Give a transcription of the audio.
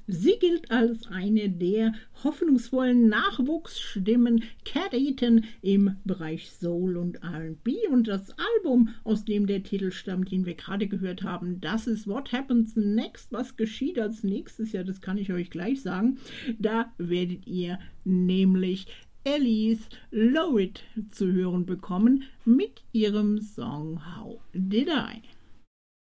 Sie gilt als eine der hoffnungsvollen Nachwuchsstimmen Cat Eaton im Bereich Soul und R&B, und das Album, aus dem der Titel stammt, den wir gerade gehört haben, das ist What Happens Next. Was geschieht als nächstes? Ja, das kann ich euch gleich sagen. Da werdet ihr nämlich Alice Lowitt zu hören bekommen mit ihrem Song How Did I?